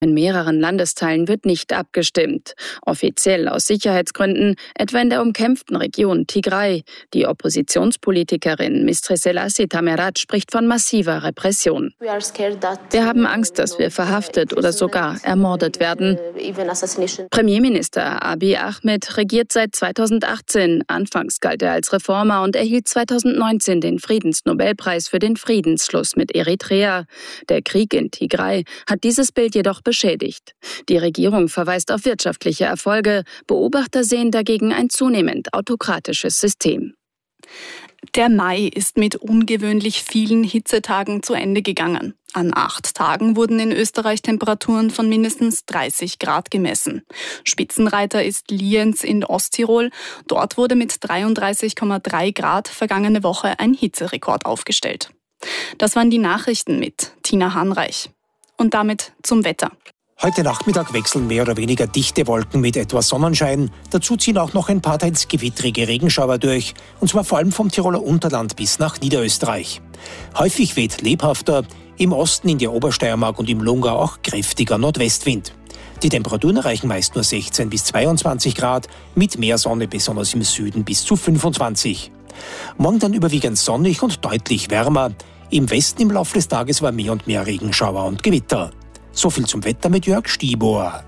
In mehreren Landesteilen wird nicht abgestimmt. Offiziell aus Sicherheitsgründen, etwa in der umkämpften Region Tigray. Die Oppositionspolitikerin Mistress Selassie Tamerat spricht von massiver Repression. Wir haben Angst, dass wir verhaftet oder sogar ermordet werden. Premierminister Abiy Ahmed regiert seit 2018. Anfangs galt er als Reformer und erhielt 2019 den Friedensnobelpreis für den Friedensschluss mit Eritrea. Der Krieg in Tigray hat dieses Bild jedoch beschädigt. Die Regierung verweist auf wirtschaftliche Erfolge. Beobachter sehen dagegen ein zunehmend autokratisches System. Der Mai ist mit ungewöhnlich vielen Hitzetagen zu Ende gegangen. An 8 Tagen wurden in Österreich Temperaturen von mindestens 30 Grad gemessen. Spitzenreiter ist Lienz in Osttirol. Dort wurde mit 33,3 Grad vergangene Woche ein Hitzerekord aufgestellt. Das waren die Nachrichten mit Tina Hanreich. Und damit zum Wetter. Heute Nachmittag wechseln mehr oder weniger dichte Wolken mit etwas Sonnenschein. Dazu ziehen auch noch ein paar teils gewittrige Regenschauer durch. Und zwar vor allem vom Tiroler Unterland bis nach Niederösterreich. Häufig weht lebhafter, im Osten in der Obersteiermark und im Lungau auch kräftiger Nordwestwind. Die Temperaturen erreichen meist nur 16 bis 22 Grad, mit mehr Sonne besonders im Süden bis zu 25. Morgen dann überwiegend sonnig und deutlich wärmer. Im Westen im Laufe des Tages war mehr und mehr Regenschauer und Gewitter. So viel zum Wetter mit Jörg Stieber.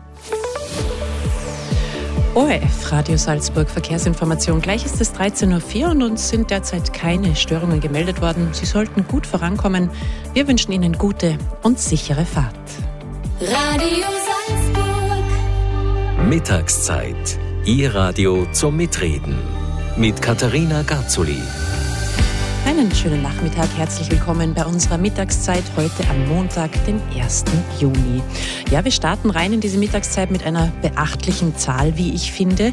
ORF Radio Salzburg Verkehrsinformation. Gleich ist es 13.04 Uhr und uns sind derzeit keine Störungen gemeldet worden. Sie sollten gut vorankommen. Wir wünschen Ihnen gute und sichere Fahrt. Radio Salzburg. Mittagszeit. Ihr Radio zum Mitreden. Mit Katharina Garzuli. Einen schönen Nachmittag, herzlich willkommen bei unserer Mittagszeit heute am Montag, den 1. Juni. Ja, wir starten rein in diese Mittagszeit mit einer beachtlichen Zahl, wie ich finde.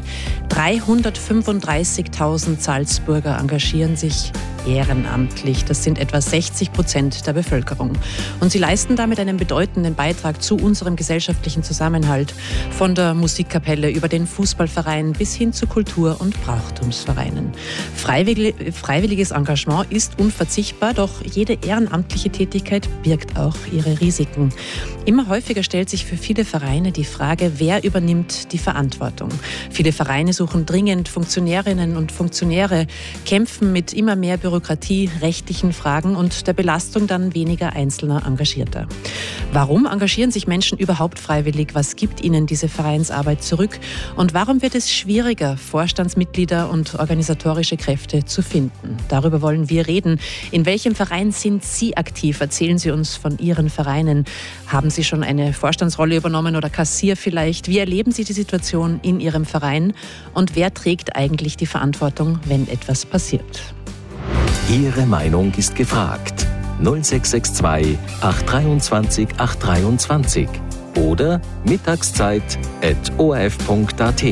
335.000 Salzburger engagieren sich ehrenamtlich. Das sind etwa 60% der Bevölkerung. Und sie leisten damit einen bedeutenden Beitrag zu unserem gesellschaftlichen Zusammenhalt. Von der Musikkapelle über den Fußballverein bis hin zu Kultur- und Brauchtumsvereinen. Freiwilliges Engagement ist unverzichtbar, doch jede ehrenamtliche Tätigkeit birgt auch ihre Risiken. Immer häufiger stellt sich für viele Vereine die Frage, wer übernimmt die Verantwortung. Viele Vereine suchen dringend Funktionärinnen und Funktionäre, kämpfen mit immer mehr Bürokratie, rechtlichen Fragen und der Belastung dann weniger einzelner Engagierter. Warum engagieren sich Menschen überhaupt freiwillig? Was gibt ihnen diese Vereinsarbeit zurück? Und warum wird es schwieriger, Vorstandsmitglieder und organisatorische Kräfte zu finden? Darüber wollen wir reden. In welchem Verein sind Sie aktiv? Erzählen Sie uns von Ihren Vereinen. Haben Sie schon eine Vorstandsrolle übernommen oder Kassier vielleicht? Wie erleben Sie die Situation in Ihrem Verein? Und wer trägt eigentlich die Verantwortung, wenn etwas passiert? Ihre Meinung ist gefragt. 0662 823 823 oder mittagszeit@orf.at.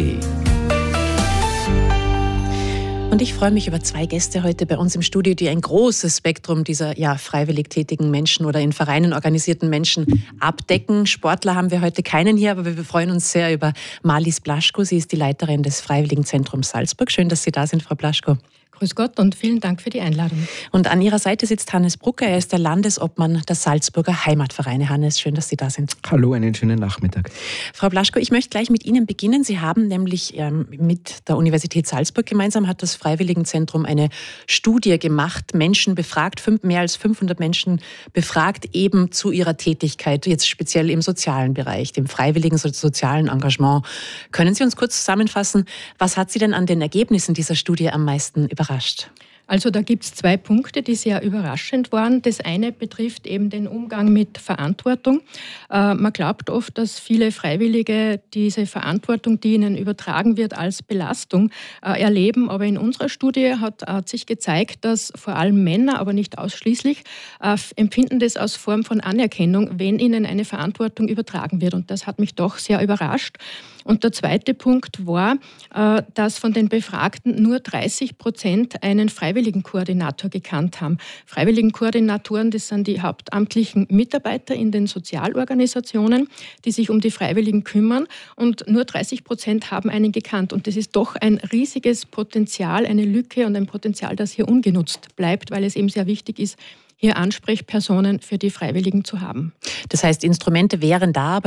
Und ich freue mich über 2 Gäste heute bei uns im Studio, die ein großes Spektrum dieser freiwillig tätigen Menschen oder in Vereinen organisierten Menschen abdecken. Sportler haben wir heute keinen hier, aber wir freuen uns sehr über Marlies Blaschko. Sie ist die Leiterin des Freiwilligenzentrums Salzburg. Schön, dass Sie da sind, Frau Blaschko. Grüß Gott und vielen Dank für die Einladung. Und an Ihrer Seite sitzt Hannes Brucker. Er ist der Landesobmann der Salzburger Heimatvereine. Hannes, schön, dass Sie da sind. Hallo, einen schönen Nachmittag. Frau Blaschko, ich möchte gleich mit Ihnen beginnen. Sie haben nämlich mit der Universität Salzburg gemeinsam hat das Freiwilligenzentrum eine Studie gemacht, Menschen befragt, mehr als 500 Menschen befragt, eben zu ihrer Tätigkeit, jetzt speziell im sozialen Bereich, dem freiwilligen sozialen Engagement. Können Sie uns kurz zusammenfassen, was hat Sie denn an den Ergebnissen dieser Studie am meisten überrascht? Also da gibt es 2 Punkte, die sehr überraschend waren. Das eine betrifft eben den Umgang mit Verantwortung. Man glaubt oft, dass viele Freiwillige diese Verantwortung, die ihnen übertragen wird, als Belastung erleben. Aber in unserer Studie hat sich gezeigt, dass vor allem Männer, aber nicht ausschließlich, empfinden das als Form von Anerkennung, wenn ihnen eine Verantwortung übertragen wird. Und das hat mich doch sehr überrascht. Und der zweite Punkt war, dass von den Befragten nur 30% einen Freiwilligenkoordinator gekannt haben. Freiwilligenkoordinatoren, das sind die hauptamtlichen Mitarbeiter in den Sozialorganisationen, die sich um die Freiwilligen kümmern. Und nur 30% haben einen gekannt. Und das ist doch ein riesiges Potenzial, eine Lücke und ein Potenzial, das hier ungenutzt bleibt, weil es eben sehr wichtig ist, hier Ansprechpersonen für die Freiwilligen zu haben. Das heißt, Instrumente wären da,